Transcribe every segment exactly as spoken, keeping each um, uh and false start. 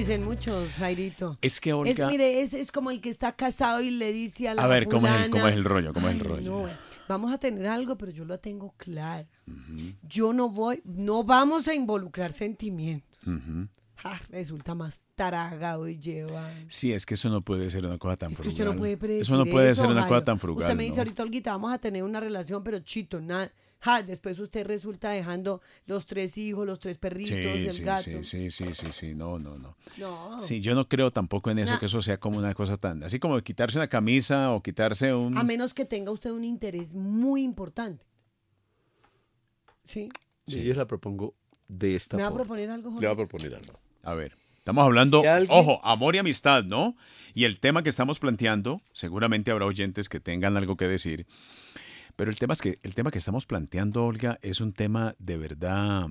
dicen muchos, Jairito. Es que Olga... Es, mire, es, es como el que está casado y le dice a la A ver, fulana, ¿cómo es, el, ¿cómo es el rollo? ¿Cómo es el "Ay, rollo? no, vamos a tener algo, pero yo lo tengo claro. Uh-huh. Yo no voy, no vamos a involucrar sentimientos. Uh-huh. Ah, resulta más taragado y lleva... Sí, es que eso no puede ser una cosa tan es que frugal. Usted no puede predecir eso no puede eso, ser una Jairo. cosa tan frugal. Usted me dice ¿no? ahorita, Olguita, vamos a tener una relación, pero chito, nada. Ja, después usted resulta dejando los tres hijos, los tres perritos, sí, el sí, gato. Sí, sí, sí, sí, sí, no, no, no. No. Sí, yo no creo tampoco en eso, no. que eso sea como una cosa tan... Así como quitarse una camisa o quitarse un... A menos que tenga usted un interés muy importante. ¿Sí? Sí, yo la propongo de esta ¿Me forma. va a proponer algo, Jorge? Le va a proponer algo. A ver, estamos hablando, si alguien... ojo, amor y amistad, ¿no? Y el tema que estamos planteando, seguramente habrá oyentes que tengan algo que decir, pero el tema es que el tema que estamos planteando, Olga, es un tema de verdad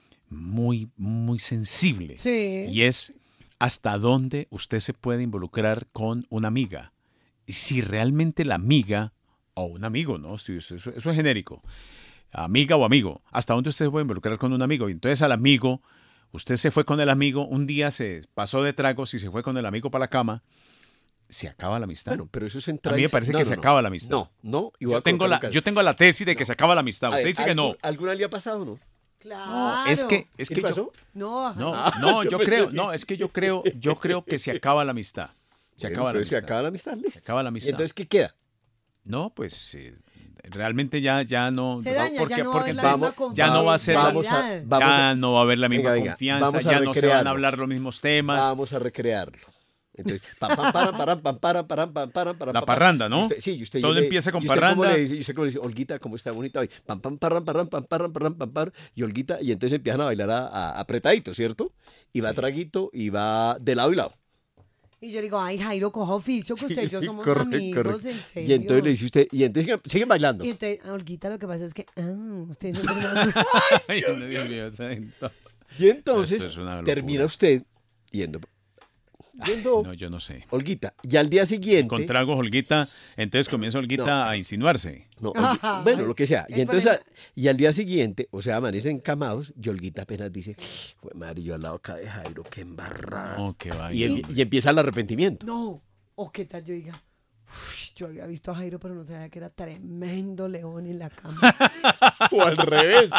muy, muy sensible. Sí. Y es hasta dónde usted se puede involucrar con una amiga. Y si realmente la amiga, o un amigo, ¿no? Eso, eso, eso es genérico. Amiga o amigo, hasta dónde usted se puede involucrar con un amigo. Y entonces al amigo, usted se fue con el amigo, un día se pasó de tragos y se fue con el amigo para la cama, se acaba la amistad. Bueno, pero eso es entrar. A mí me parece no, que no, se no. acaba la amistad. No, no. Y voy yo, a tengo la, yo tengo la tesis de que no. se acaba la amistad. Usted ver, dice que no. ¿Alguna le ha pasado o no? Claro. No, es que, es ¿Qué que pasó? Yo, no, no, ah, no, yo yo pensé creo, que... no, es que yo creo, yo creo que se acaba la amistad. Se bueno, acaba la amistad. amistad. Se acaba la amistad, listo. Se acaba la amistad. ¿Y entonces qué queda? No, pues eh, realmente ya, ya no. Se daña, porque, ya no porque va a haber la vamos, ya no va a ser. Vamos a, vamos ya a, no va a haber la misma venga, venga, confianza, ya no se van a hablar los mismos temas. Vamos a recrearlo. Entonces, pam, pam, param, param, pam, param, param, pam, param, param, la parranda, ¿no? Usted, sí, y usted todo le, empieza con y usted parranda. Cómo le dice, y usted cómo le dice, Olguita, ¿cómo está bonita hoy? Pam, pam, parram, parram, pam, parram, parram, pam, pam, y Olguita, y entonces empiezan a bailar a, a, apretadito, ¿cierto? Y va sí. traguito y va de lado y lado. Y yo digo, ay, Jairo, coja oficio, que usted y yo somos corre, amigos, corre. en serio. Y entonces le dice usted, y entonces siguen, siguen bailando. Y entonces, Olguita, lo que pasa es que, ah, usted es un Ay, Dios mío, santo. Y entonces termina usted yendo... Yendo, Ay, no, yo no sé. Olguita, y al día siguiente... Con tragos, Olguita, entonces comienza Olguita no. a insinuarse. No, Olguita, bueno, lo que sea. Y entonces, a, y al día siguiente, o sea, amanecen encamados, y Olguita apenas dice, pues madre, yo al lado acá de Jairo, qué embarrada. No, qué vaina. Y, y empieza el arrepentimiento. No, o qué tal yo diga, uff, yo había visto a Jairo, pero no sabía que era tremendo león en la cama. O al revés.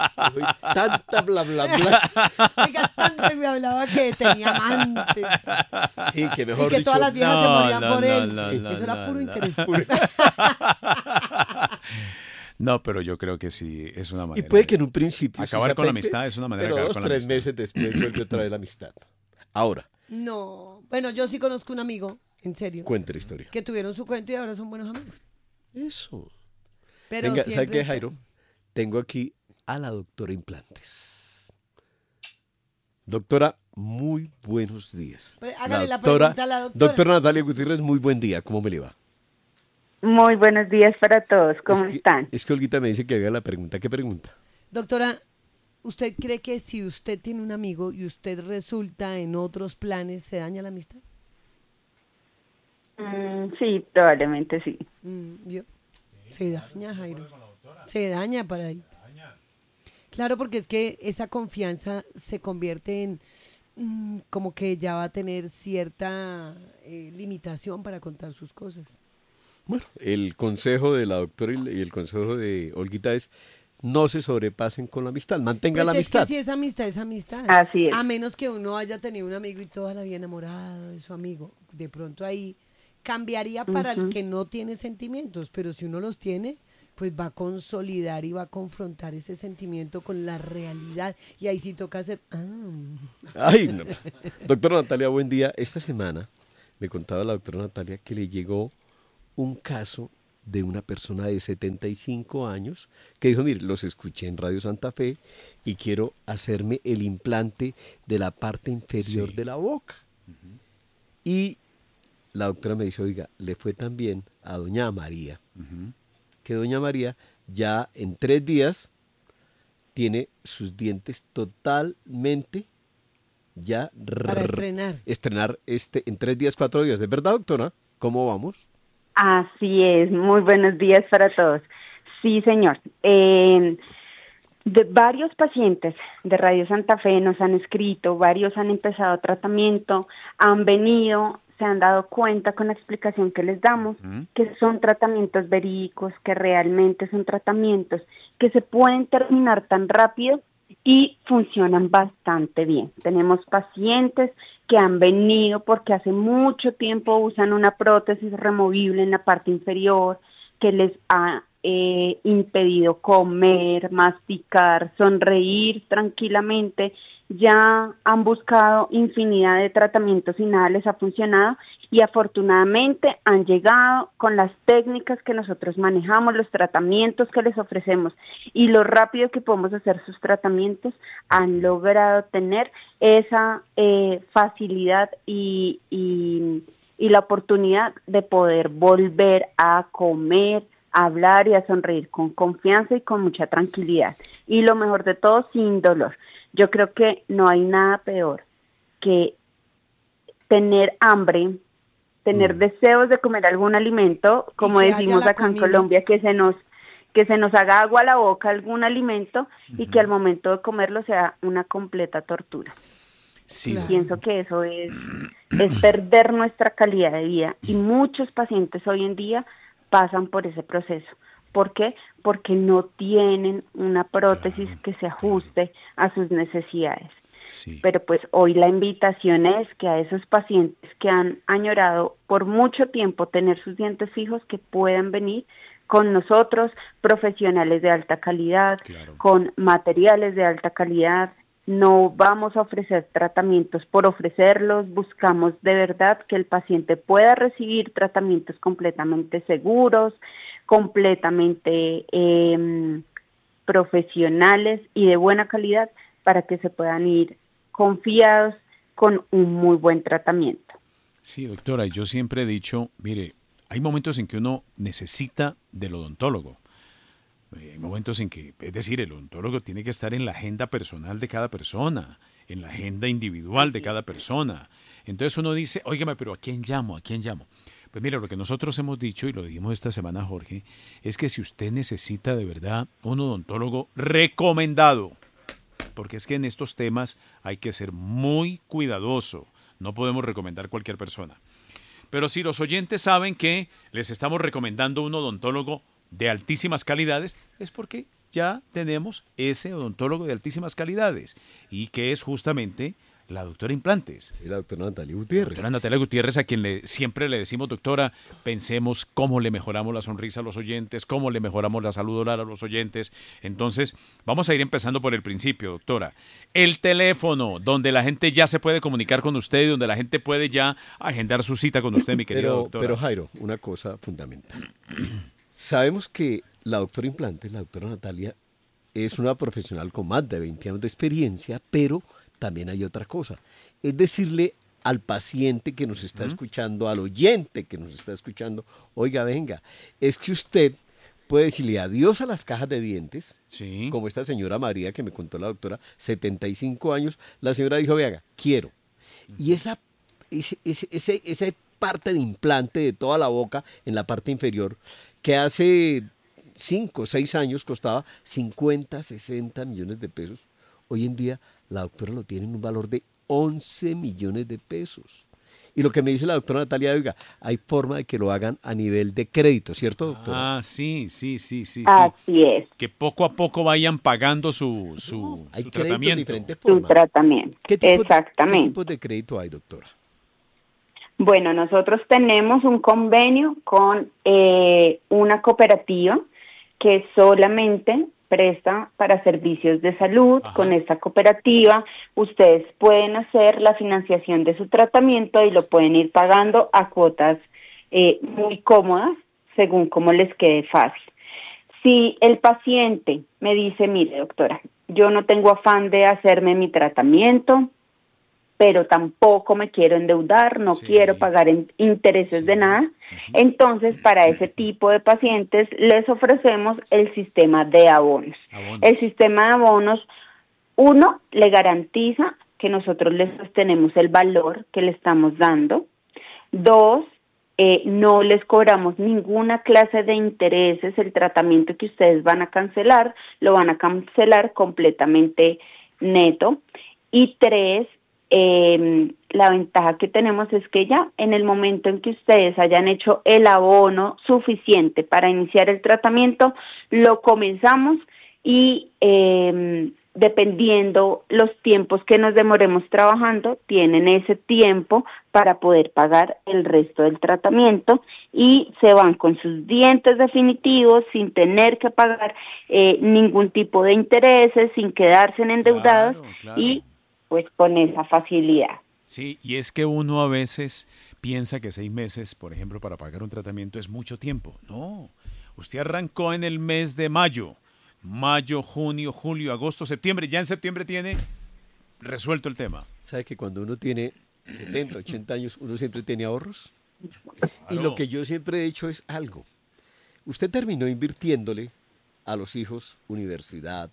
Tanta bla, bla, bla. Oiga, tanto me hablaba que tenía amantes. Sí, que mejor Y que dicho, todas las viejas no, se morían no, por no, él. no, Sí, no, eso era no, puro no. interés. No, pero yo creo que sí es una manera. Y puede que en un principio... Acabar se con la apete, amistad es una manera pero de acabar dos, con la tres amistad. meses después vuelve otra vez la amistad. Ahora. No, bueno, yo sí conozco un amigo, en serio. Cuente la historia. Que tuvieron su cuento y ahora son buenos amigos. Eso. Pero venga, ¿sabe qué, está... Jairo? Tengo aquí a la doctora Implantes. Doctora, muy buenos días. Pero hágale la, doctora, pregunta a la doctora. Doctora Natalia Gutiérrez, muy buen día. ¿Cómo me le va? Muy buenos días para todos. ¿Cómo es que, están? Es que Olguita me dice que haga la pregunta. ¿Qué pregunta? Doctora, ¿usted cree que si usted tiene un amigo y usted resulta en otros planes, se daña la amistad? Mm, sí, probablemente sí. Mm, ¿yo? Se daña, Jairo. Se daña para ahí. Claro, porque es que esa confianza se convierte en mmm, como que ya va a tener cierta eh, limitación para contar sus cosas. Bueno, el consejo de la doctora y el consejo de Olguita es no se sobrepasen con la amistad, mantengan pues la es amistad. Que si es amistad, es amistad. Así es. A menos que uno haya tenido un amigo y toda la vida enamorado de su amigo. De pronto ahí cambiaría para uh-huh. el que no tiene sentimientos, pero si uno los tiene, pues va a consolidar y va a confrontar ese sentimiento con la realidad. Y ahí sí toca hacer... Ah. Ay, no. Doctora Natalia, buen día. Esta semana me contaba la doctora Natalia que le llegó un caso de una persona de setenta y cinco años que dijo, mire, los escuché en Radio Santa Fe y quiero hacerme el implante de la parte inferior sí. de la boca. Uh-huh. Y la doctora me dice, oiga, le fue tan bien a doña María, uh-huh. que doña María ya en tres días tiene sus dientes totalmente ya... Para rrr, estrenar. Estrenar este, en tres días, cuatro días. ¿Es verdad, doctora? ¿Cómo vamos? Así es, muy buenos días para todos. Sí, señor. Eh, De varios pacientes de Radio Santa Fe nos han escrito, varios han empezado tratamiento, han venido, se han dado cuenta con la explicación que les damos, uh-huh. que son tratamientos verídicos, que realmente son tratamientos que se pueden terminar tan rápido y funcionan bastante bien. Tenemos pacientes que han venido porque hace mucho tiempo usan una prótesis removible en la parte inferior que les ha eh, impedido comer, masticar, sonreír tranquilamente. Ya han buscado infinidad de tratamientos y nada les ha funcionado y afortunadamente han llegado con las técnicas que nosotros manejamos, los tratamientos que les ofrecemos y lo rápido que podemos hacer sus tratamientos, han logrado tener esa eh, facilidad y, y, y la oportunidad de poder volver a comer, a hablar y a sonreír con confianza y con mucha tranquilidad. Y lo mejor de todo, sin dolor. Yo creo que no hay nada peor que tener hambre, tener mm. deseos de comer algún alimento, como decimos acá en Colombia, que se nos que se nos haga agua a la boca algún alimento uh-huh. y que al momento de comerlo sea una completa tortura. Sí. Claro. Pienso que eso es, es perder nuestra calidad de vida y muchos pacientes hoy en día pasan por ese proceso. ¿Por qué? Porque no tienen una prótesis claro, que se ajuste claro. a sus necesidades. Sí. Pero pues hoy la invitación es que a esos pacientes que han añorado por mucho tiempo tener sus dientes fijos, que puedan venir con nosotros, profesionales de alta calidad, claro. con materiales de alta calidad. No vamos a ofrecer tratamientos por ofrecerlos, buscamos de verdad que el paciente pueda recibir tratamientos completamente seguros, completamente eh, profesionales y de buena calidad para que se puedan ir confiados con un muy buen tratamiento. Sí, doctora, yo siempre he dicho, mire, hay momentos en que uno necesita del odontólogo. Hay momentos en que, es decir, el odontólogo tiene que estar en la agenda personal de cada persona, en la agenda individual de cada persona. Entonces uno dice, óigame, pero ¿a quién llamo? ¿A quién llamo? Pues mira, lo que nosotros hemos dicho, y lo dijimos esta semana, Jorge, es que si usted necesita de verdad un odontólogo recomendado, porque es que en estos temas hay que ser muy cuidadoso, no podemos recomendar cualquier persona. Pero si los oyentes saben que les estamos recomendando un odontólogo de altísimas calidades, es porque ya tenemos ese odontólogo de altísimas calidades, y que es justamente la doctora Implantes. Sí, la doctora Natalia Gutiérrez. La doctora Natalia Gutiérrez, a quien le, siempre le decimos, doctora, pensemos cómo le mejoramos la sonrisa a los oyentes, cómo le mejoramos la salud oral a los oyentes. Entonces, vamos a ir empezando por el principio, doctora. El teléfono, donde la gente ya se puede comunicar con usted y donde la gente puede ya agendar su cita con usted, mi querida pero, doctora. Pero, Jairo, una cosa fundamental. Sabemos que la doctora Implantes, la doctora Natalia, es una profesional con más de veinte años de experiencia, pero también hay otra cosa. Es decirle al paciente que nos está uh-huh. escuchando, al oyente que nos está escuchando, oiga, venga, es que usted puede decirle adiós a las cajas de dientes, sí. como esta señora María que me contó la doctora, setenta y cinco años, la señora dijo, venga, quiero. Uh-huh. Y esa, ese, ese, ese, esa parte de implante de toda la boca en la parte inferior, que hace cinco o seis años costaba cincuenta, sesenta millones de pesos, hoy en día la doctora lo tiene en un valor de once millones de pesos. Y lo que me dice la doctora Natalia, oiga, hay forma de que lo hagan a nivel de crédito, ¿cierto, doctora? Ah, sí, sí, sí, sí. Así sí. es. Que poco a poco vayan pagando su, su, no, hay su tratamiento. Diferentes formas. Su tratamiento, ¿Qué tipo, exactamente. ¿Qué tipos de crédito hay, doctora? Bueno, nosotros tenemos un convenio con eh, una cooperativa que solamente presta para servicios de salud. Ajá. Con esta cooperativa ustedes pueden hacer la financiación de su tratamiento y lo pueden ir pagando a cuotas eh, muy cómodas, según como les quede fácil. Si el paciente me dice, mire doctora, yo no tengo afán de hacerme mi tratamiento, pero tampoco me quiero endeudar, no sí. quiero pagar en intereses sí. de nada. Uh-huh. Entonces, para ese tipo de pacientes les ofrecemos el sistema de abonos. abonos. El sistema de abonos, uno, le garantiza que nosotros les sostenemos el valor que le estamos dando. Dos, eh, no les cobramos ninguna clase de intereses. El tratamiento que ustedes van a cancelar, lo van a cancelar completamente neto. Y tres, eh, la ventaja que tenemos es que ya en el momento en que ustedes hayan hecho el abono suficiente para iniciar el tratamiento, lo comenzamos y eh, dependiendo los tiempos que nos demoremos trabajando, tienen ese tiempo para poder pagar el resto del tratamiento y se van con sus dientes definitivos sin tener que pagar eh, ningún tipo de intereses, sin quedarse en endeudados. Claro, claro. Y pues con esa facilidad. Sí, y es que uno a veces piensa que seis meses, por ejemplo, para pagar un tratamiento es mucho tiempo. No, usted arrancó en el mes de mayo. Mayo, junio, julio, agosto, septiembre. Ya en septiembre tiene resuelto el tema. ¿Sabe que cuando uno tiene setenta, ochenta años, uno siempre tiene ahorros? Claro. Y lo que yo siempre he hecho es algo. Usted terminó invirtiéndole a los hijos universidad,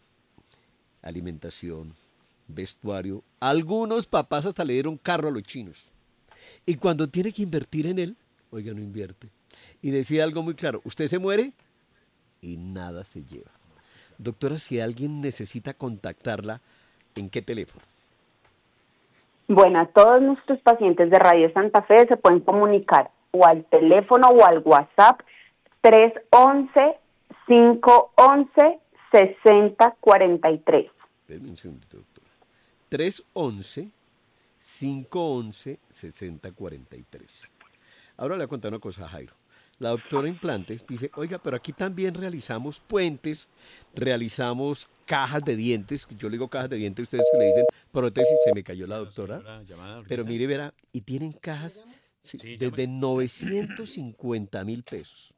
alimentación, vestuario. Algunos papás hasta le dieron carro a los chinos. Y cuando tiene que invertir en él, oiga, no invierte. Y decía algo muy claro, usted se muere y nada se lleva. Doctora, si alguien necesita contactarla, ¿en qué teléfono? Bueno, a todos nuestros pacientes de Radio Santa Fe se pueden comunicar o al teléfono o al WhatsApp tres once, cinco once, sesenta cuarenta y tres. Deme un segundito, doctora. tres once, cinco once, sesenta cuarenta y tres. Ahora le voy a contar una cosa a Jairo. La doctora Implantes dice, oiga, pero aquí también realizamos puentes, realizamos cajas de dientes, yo le digo cajas de dientes, ustedes que le dicen prótesis, se me cayó la doctora, pero mire, verá, y tienen cajas sí, sí, desde novecientos cincuenta mil pesos.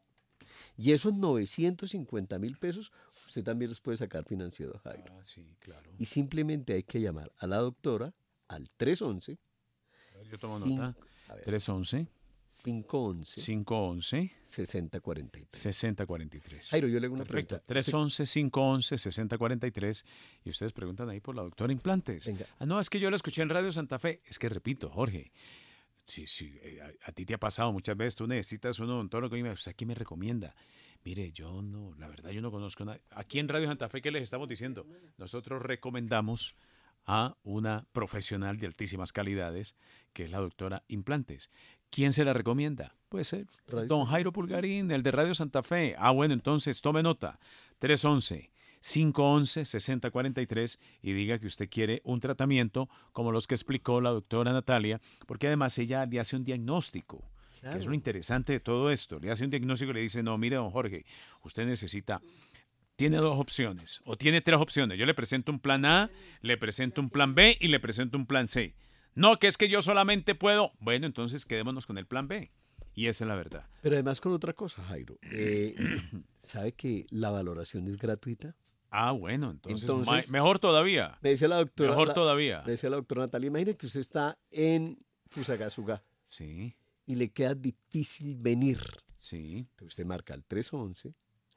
Y esos novecientos cincuenta mil pesos, usted también los puede sacar financiados, Jairo. Ah, sí, claro. Y simplemente hay que llamar a la doctora al tres once. A ver, yo tomo nota. tres once. cinco once. cinco once. sesenta cuarenta y tres. sesenta cuarenta y tres. Jairo, yo le hago una Perfecto. pregunta. tres once, cinco once, sesenta cuarenta y tres. Y ustedes preguntan ahí por la doctora Implantes. Venga. Ah, no, es que yo la escuché en Radio Santa Fe. Es que repito, Jorge, sí, sí, a, a ti te ha pasado muchas veces, tú necesitas un odontólogo y me dices, ¿a quién me recomienda? Mire, yo no, la verdad yo no conozco nada. Aquí en Radio Santa Fe, ¿qué les estamos diciendo? Nosotros recomendamos a una profesional de altísimas calidades, que es la doctora Implantes. ¿Quién se la recomienda? Pues eh, don Jairo Pulgarín, el de Radio Santa Fe. Ah, bueno, entonces tome nota. tres once, cinco once, sesenta cuarenta y tres y diga que usted quiere un tratamiento como los que explicó la doctora Natalia, porque además ella le hace un diagnóstico. Claro. Que es lo interesante de todo esto. Le hace un diagnóstico y le dice, no, mire, don Jorge, usted necesita... Tiene dos opciones, o tiene tres opciones. Yo le presento un plan A, le presento un plan B y le presento un plan C. No, que es que yo solamente puedo... Bueno, entonces quedémonos con el plan B. Y esa es la verdad. Pero además con otra cosa, Jairo. Eh, ¿Sabe que la valoración es gratuita? Ah, bueno, entonces, entonces mejor todavía. Me decía la doctora... Mejor la, todavía. Me decía la doctora Natalia, imagine que usted está en Fusagasugá. Sí. Y le queda difícil venir. Sí. Entonces usted marca el tres once,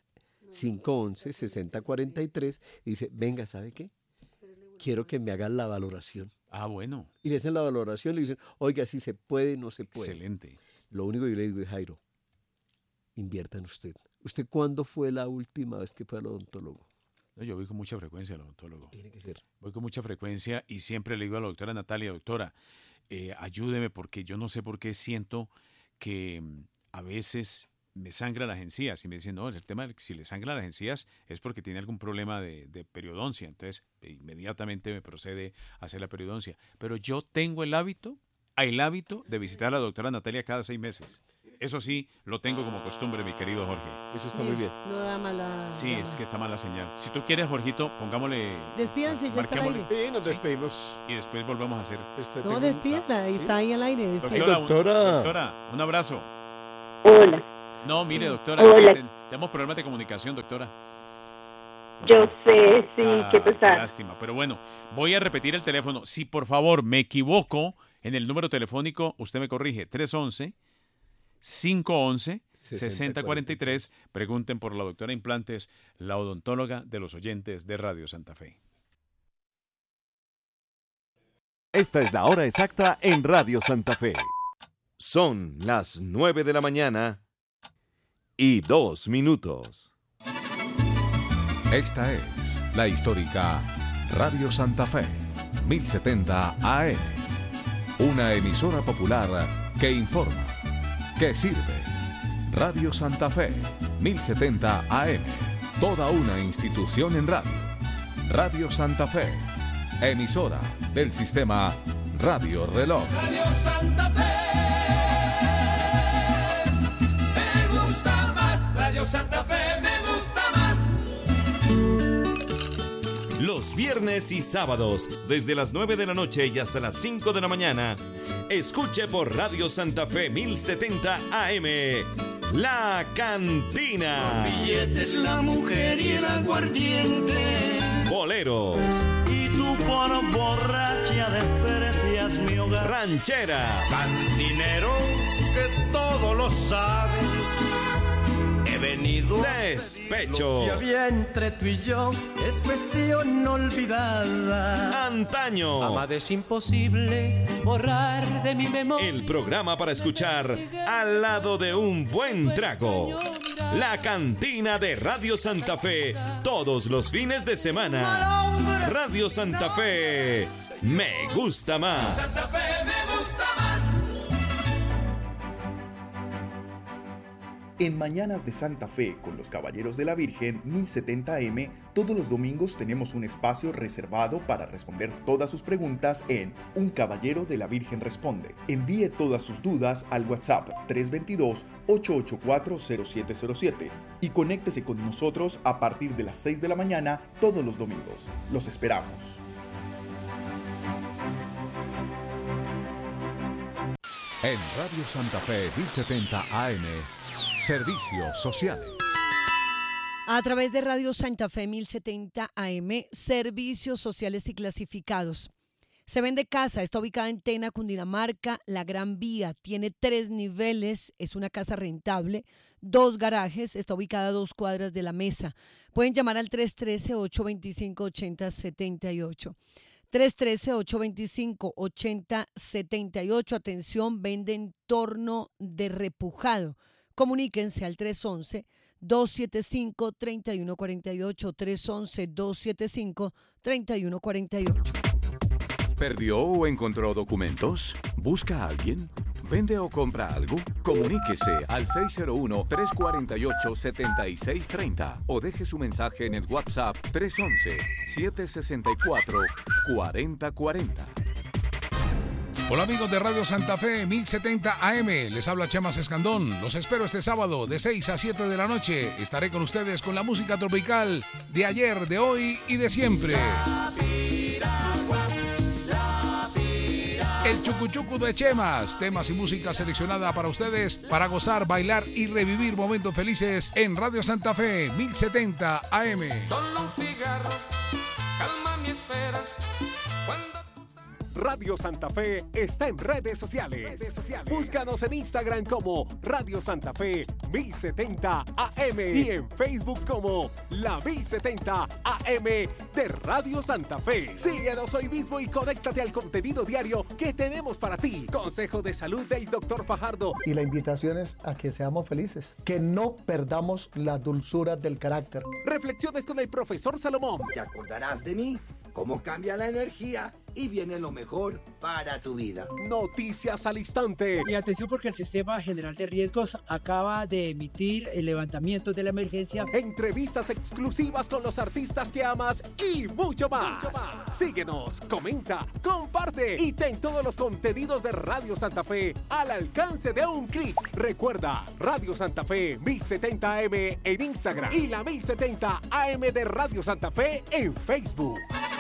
cinco once, sesenta cuarenta y tres y dice, venga, ¿sabe qué? Quiero que me hagan la valoración. Ah, bueno. Y le hacen la valoración y le dicen, oiga, si se puede, no se puede. Excelente. Lo único que yo le digo es, Jairo, invierta en usted. ¿Usted cuándo fue la última vez que fue al odontólogo? No, yo voy con mucha frecuencia al odontólogo. Tiene que ser. Voy con mucha frecuencia y siempre le digo a la doctora Natalia, doctora, eh, ayúdeme porque yo no sé por qué siento que mm, a veces me sangra las encías y me dicen, no, el tema de que si le sangra las encías es porque tiene algún problema de, de periodoncia, entonces inmediatamente me procede a hacer la periodoncia. Pero yo tengo el hábito, el hábito de visitar a la doctora Natalia cada seis meses. Eso sí, lo tengo como costumbre, mi querido Jorge. Eso está Mira, muy bien. No da mala... Sí, llamada. es que está mala señal. Si tú quieres, Jorgito, pongámosle... Despídanse, ya está al marquémosle, aire. Sí, nos Sí. despedimos. y después volvemos a hacer... Después No, tengo un- despídala, ¿Sí? está ahí al aire. despídala. Doctora, un- doctora. doctora, un abrazo. Hola, No, mire, Sí. doctora, es que Hola. ten- tenemos problemas de comunicación, doctora. yo sé, sí, Ah, qué pesar. lástima, pero bueno, voy a repetir el teléfono. Si por favor me equivoco en el número telefónico, usted me corrige. tres once, cinco once, sesenta cuarenta y tres. Pregunten por la doctora Implantes, la odontóloga de los oyentes de Radio Santa Fe. Esta es la hora exacta en Radio Santa Fe. Son las nueve de la mañana y dos minutos. Esta es la histórica Radio Santa Fe, mil setenta A M. Una emisora popular que informa, que sirve. Radio Santa Fe, mil setenta A M. Toda una institución en radio. Radio Santa Fe, emisora del sistema Radio Reloj. Radio Santa Fe, me gusta más. Radio Santa Fe, me gusta más. Los viernes y sábados, desde las nueve de la noche y hasta las cinco de la mañana, escuche por Radio Santa Fe mil setenta A M, La Cantina. Los billetes, la mujer y el aguardiente. Boleros. Y tú por borracha desprecias mi hogar. Rancheras. Cantinero que todo lo sabe. He venido. Despecho. Lo que había entre tú y yo es cuestión olvidada. Antaño. Amada, es imposible borrar de mi memoria. El programa para escuchar al lado de un buen trago. La Cantina de Radio Santa Fe, todos los fines de semana. Radio Santa Fe, me gusta más. Santa Fe, me gusta más. En Mañanas de Santa Fe con los Caballeros de la Virgen mil setenta A M, todos los domingos tenemos un espacio reservado para responder todas sus preguntas en Un Caballero de la Virgen Responde. Envíe todas sus dudas al WhatsApp tres dos dos, ocho ocho cuatro, cero siete cero siete y conéctese con nosotros a partir de las seis de la mañana todos los domingos. Los esperamos. En Radio Santa Fe mil setenta A M, Servicios Sociales. A través de Radio Santa Fe mil setenta A M, Servicios Sociales y Clasificados. Se vende casa, está ubicada en Tena, Cundinamarca, La Gran Vía, tiene tres niveles, es una casa rentable, dos garajes, está ubicada a dos cuadras de La Mesa. Pueden llamar al tres uno tres, ocho dos cinco, ocho cero siete ocho. tres uno tres, ocho dos cinco, ocho cero siete ocho. Atención, vende entorno de repujado. Comuníquense al tres once, dos siete cinco, tres uno cuatro ocho, tres once, dos siete cinco, tres uno cuatro ocho. ¿Perdió o encontró documentos? ¿Busca a alguien? ¿Vende o compra algo? Comuníquese al seis cero uno, tres cuatro ocho, siete seis tres cero o deje su mensaje en el WhatsApp tres once, siete sesenta y cuatro, cuarenta cuarenta. Hola amigos de Radio Santa Fe mil setenta A M, les habla Chemas Escandón. Los espero este sábado de seis a siete de la noche. Estaré con ustedes con la música tropical de ayer, de hoy y de siempre. El Chucuchucu de Chemas, temas y música seleccionada para ustedes para gozar, bailar y revivir momentos felices en Radio Santa Fe mil setenta A M. Solo un cigarro calma mi espera. Cuando Radio Santa Fe está en redes sociales. redes sociales. Búscanos en Instagram como Radio Santa Fe mil setenta A M y en Facebook como La mil setenta A M de Radio Santa Fe. Síguenos hoy mismo y conéctate al contenido diario que tenemos para ti. Consejo de salud del doctor Fajardo. Y la invitación es a que seamos felices, que no perdamos la dulzura del carácter. Reflexiones con el profesor Salomón. Te acordarás de mí, cómo cambia la energía y viene lo mejor para tu vida. Noticias al instante. Y atención porque el Sistema General de Riesgos acaba de emitir el levantamiento de la emergencia. Entrevistas exclusivas con los artistas que amas y mucho más. Mucho más. Síguenos, comenta, comparte y ten todos los contenidos de Radio Santa Fe al alcance de un clic. Recuerda, Radio Santa Fe mil setenta A M en Instagram y la mil setenta A M de Radio Santa Fe en Facebook.